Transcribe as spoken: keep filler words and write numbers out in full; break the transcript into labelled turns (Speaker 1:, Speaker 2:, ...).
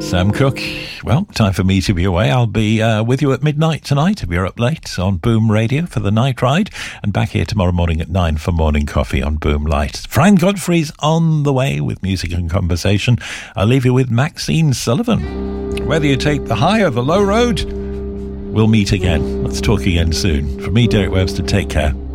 Speaker 1: Sam Cooke. Well, time for me to be away. I'll be uh, with you at midnight tonight if you're up late on Boom Radio for the night ride, and back here tomorrow morning at nine for morning coffee on Boom Light. Frank Godfrey's on the way with music and conversation. I'll leave you with Maxine Sullivan. Whether you take the high or the low road, we'll meet again. Let's talk again soon. From me, Derek Webster, take care.